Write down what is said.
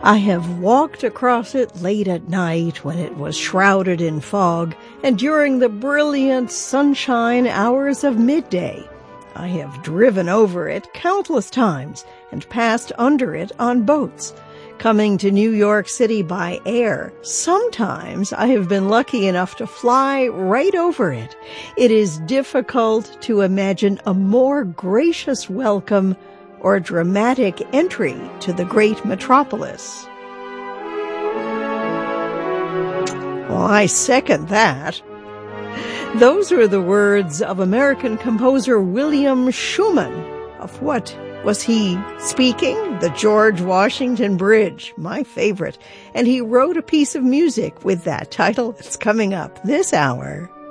I have walked across it late at night when it was shrouded in fog, and during the brilliant sunshine hours of midday. I have driven over it countless times and passed under it on boats. Coming to New York City by air, sometimes I have been lucky enough to fly right over it. It is difficult to imagine a more gracious welcome or dramatic entry to the great metropolis. Well, I second that. Those were the words of American composer William Schumann. Of what was he speaking? The George Washington Bridge, my favorite. And he wrote a piece of music with that title. It's coming up this hour.